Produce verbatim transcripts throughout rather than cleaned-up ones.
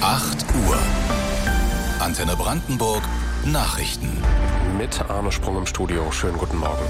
acht Uhr. Antenne Brandenburg Nachrichten. Mit Arne Sprung im Studio. Schönen guten Morgen.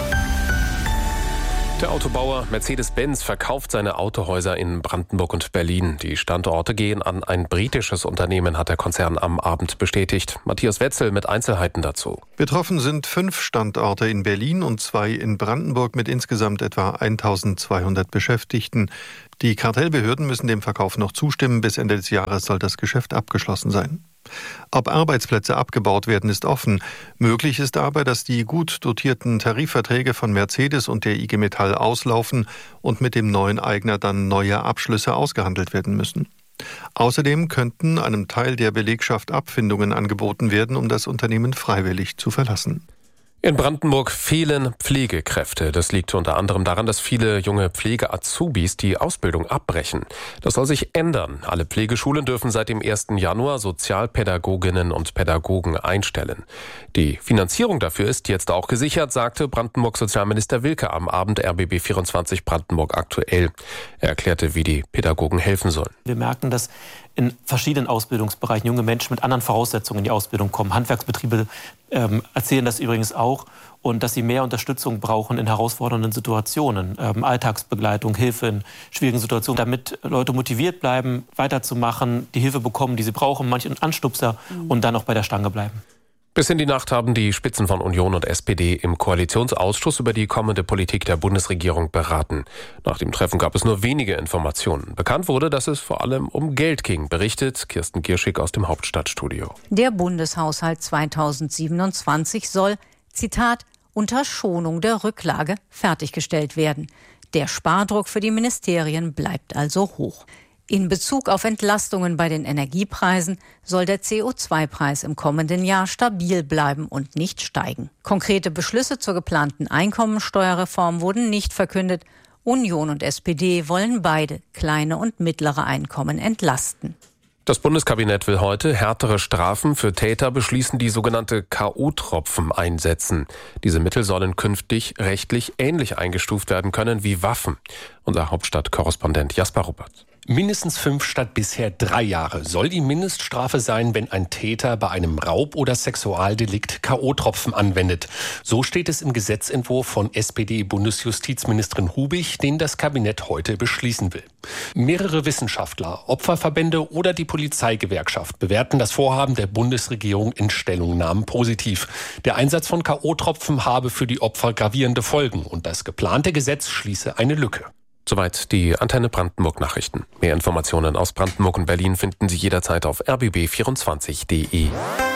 Der Autobauer Mercedes-Benz verkauft seine Autohäuser in Brandenburg und Berlin. Die Standorte gehen an ein britisches Unternehmen, hat der Konzern am Abend bestätigt. Matthias Wetzel mit Einzelheiten dazu. Betroffen sind fünf Standorte in Berlin und zwei in Brandenburg mit insgesamt etwa eintausendzweihundert Beschäftigten. Die Kartellbehörden müssen dem Verkauf noch zustimmen. Bis Ende des Jahres soll das Geschäft abgeschlossen sein. Ob Arbeitsplätze abgebaut werden, ist offen. Möglich ist aber, dass die gut dotierten Tarifverträge von Mercedes und der I G Metall auslaufen und mit dem neuen Eigner dann neue Abschlüsse ausgehandelt werden müssen. Außerdem könnten einem Teil der Belegschaft Abfindungen angeboten werden, um das Unternehmen freiwillig zu verlassen. In Brandenburg fehlen Pflegekräfte. Das liegt unter anderem daran, dass viele junge Pflege-Azubis die Ausbildung abbrechen. Das soll sich ändern. Alle Pflegeschulen dürfen seit dem ersten Januar Sozialpädagoginnen und Pädagogen einstellen. Die Finanzierung dafür ist jetzt auch gesichert, sagte Brandenburg-Sozialminister Wilke am Abend R B B vierundzwanzig Brandenburg aktuell. Er erklärte, wie die Pädagogen helfen sollen. Wir merken, dass in verschiedenen Ausbildungsbereichen junge Menschen mit anderen Voraussetzungen in die Ausbildung kommen. Handwerksbetriebe ähm, erzählen das übrigens auch. Und dass sie mehr Unterstützung brauchen in herausfordernden Situationen. Ähm, Alltagsbegleitung, Hilfe in schwierigen Situationen. Damit Leute motiviert bleiben, weiterzumachen, die Hilfe bekommen, die sie brauchen, manchen Anstupser mhm. und dann auch bei der Stange bleiben. Bis in die Nacht haben die Spitzen von Union und S P D im Koalitionsausschuss über die kommende Politik der Bundesregierung beraten. Nach dem Treffen gab es nur wenige Informationen. Bekannt wurde, dass es vor allem um Geld ging, berichtet Kirsten Gierschig aus dem Hauptstadtstudio. Der Bundeshaushalt zweitausendsiebenundzwanzig soll, Zitat, unter Schonung der Rücklage fertiggestellt werden. Der Spardruck für die Ministerien bleibt also hoch. In Bezug auf Entlastungen bei den Energiepreisen soll der C O zwei Preis im kommenden Jahr stabil bleiben und nicht steigen. Konkrete Beschlüsse zur geplanten Einkommensteuerreform wurden nicht verkündet. Union und S P D wollen beide kleine und mittlere Einkommen entlasten. Das Bundeskabinett will heute härtere Strafen für Täter beschließen, die sogenannte K O-Tropfen einsetzen. Diese Mittel sollen künftig rechtlich ähnlich eingestuft werden können wie Waffen. Unser Hauptstadtkorrespondent Jasper Ruppert. Mindestens fünf statt bisher drei Jahre soll die Mindeststrafe sein, wenn ein Täter bei einem Raub- oder Sexualdelikt K O-Tropfen anwendet. So steht es im Gesetzentwurf von S P D-Bundesjustizministerin Hubig, den das Kabinett heute beschließen will. Mehrere Wissenschaftler, Opferverbände oder die Polizeigewerkschaft bewerten das Vorhaben der Bundesregierung in Stellungnahmen positiv. Der Einsatz von K O-Tropfen habe für die Opfer gravierende Folgen und das geplante Gesetz schließe eine Lücke. Soweit die Antenne Brandenburg Nachrichten. Mehr Informationen aus Brandenburg und Berlin finden Sie jederzeit auf r b b vierundzwanzig punkt d e.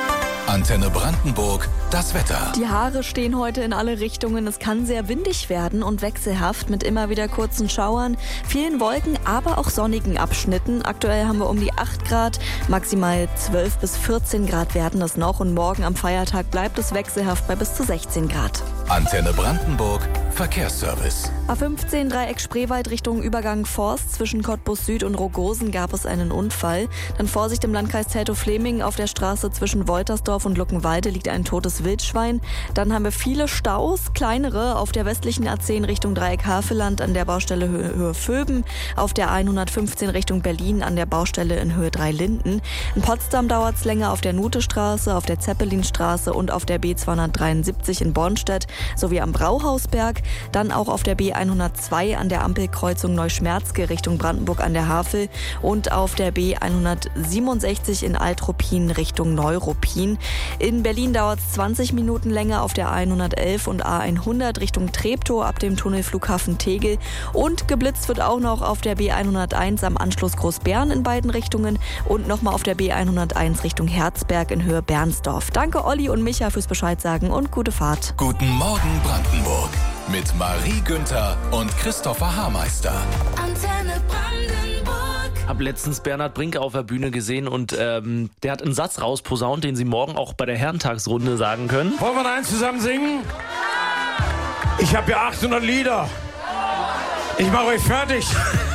Antenne Brandenburg, das Wetter. Die Haare stehen heute in alle Richtungen. Es kann sehr windig werden und wechselhaft mit immer wieder kurzen Schauern, vielen Wolken, aber auch sonnigen Abschnitten. Aktuell haben wir um die acht Grad, maximal zwölf bis vierzehn Grad werden es noch. Und morgen am Feiertag bleibt es wechselhaft bei bis zu sechzehn Grad. Antenne Brandenburg, Verkehrsservice. A fünfzehn Dreieck Spreewald Richtung Übergang Forst. Zwischen Cottbus Süd und Rogosen gab es einen Unfall. Dann Vorsicht im Landkreis Teltow-Fläming. Auf der Straße zwischen Woltersdorf und Luckenwalde liegt ein totes Wildschwein. Dann haben wir viele Staus, kleinere auf der westlichen A zehn Richtung Dreieck Havelland an der Baustelle Höhe, Höhe Vöben. Auf der hundertfünfzehn Richtung Berlin an der Baustelle in Höhe drei Linden. In Potsdam dauert es länger auf der Nutestraße, auf der Zeppelinstraße und auf der B zweihundertdreiundsiebzig in Bornstedt sowie am Brauhausberg. Dann auch auf der B hundertzwei an der Ampelkreuzung Neuschmerzke Richtung Brandenburg an der Havel und auf der B hundertsiebenundsechzig in Altruppin Richtung Neuruppin. In Berlin dauert es zwanzig Minuten länger auf der A hundertelf und A hundert Richtung Treptow ab dem Tunnel Flughafen Tegel. Und geblitzt wird auch noch auf der B hunderteins am Anschluss Großbären in beiden Richtungen und nochmal auf der B hunderteins Richtung Herzberg in Höhe Bernsdorf. Danke Olli und Micha fürs Bescheid sagen und gute Fahrt. Guten Morgen Brandenburg mit Marie Günther und Christopher Haarmeister. Antenne Brandenburg. Hab letztens Bernhard Brink auf der Bühne gesehen und ähm, der hat einen Satz rausposaunt, den Sie morgen auch bei der Herrentagsrunde sagen können. Wollen wir da eins zusammen singen? Ich habe ja achthundert Lieder. Ich mache euch fertig.